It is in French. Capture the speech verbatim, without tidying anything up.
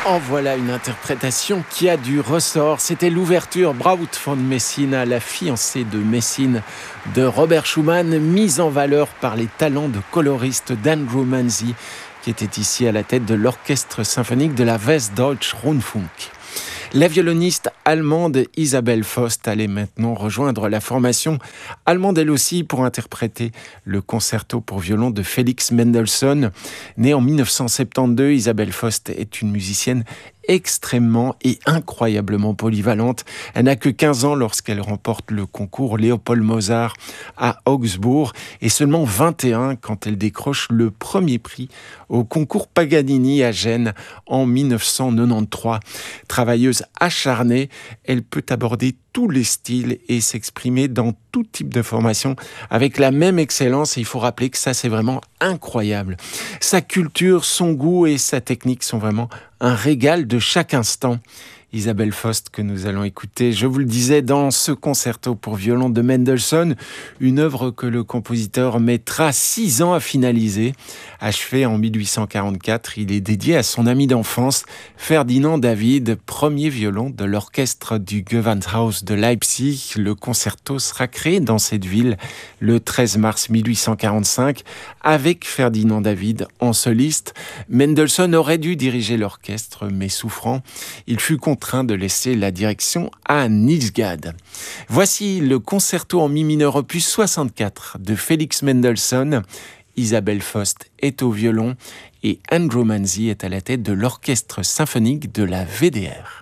En voilà une interprétation qui a du ressort. C'était l'ouverture Braut von Messina, la fiancée de Messine de Robert Schumann, mise en valeur par les talents de coloriste d'Andrew Manzi, qui était ici à la tête de l'orchestre symphonique de la Westdeutsche Rundfunk. La violoniste allemande Isabelle Faust allait maintenant rejoindre la formation allemande elle aussi pour interpréter le concerto pour violon de Félix Mendelssohn. Née en dix-neuf cent soixante-douze, Isabelle Faust est une musicienne extrêmement et incroyablement polyvalente. Elle n'a que quinze ans lorsqu'elle remporte le concours Léopold Mozart à Augsbourg et seulement vingt et un quand elle décroche le premier prix au concours Paganini à Gênes en dix-neuf cent quatre-vingt-treize. Travailleuse acharnée, elle peut aborder tous les styles et s'exprimer dans tout type de formation avec la même excellence. Et il faut rappeler que ça, c'est vraiment incroyable. Sa culture, son goût et sa technique sont vraiment un régal de chaque instant. Isabelle Faust que nous allons écouter, je vous le disais, dans ce concerto pour violon de Mendelssohn, une œuvre que le compositeur mettra six ans à finaliser. Achevé en mille huit cent quarante-quatre, il est dédié à son ami d'enfance, Ferdinand David, premier violon de l'orchestre du Gewandhaus de Leipzig. Le concerto sera créé dans cette ville le treize mars mille huit cent quarante-cinq avec Ferdinand David en soliste. Mendelssohn aurait dû diriger l'orchestre, mais souffrant, il fut contraint de laisser la direction à Niels Gade. Voici le concerto en mi mineur opus soixante-quatre de Félix Mendelssohn. Isabelle Faust est au violon et Andrew Manzi est à la tête de l'orchestre symphonique de la V D R.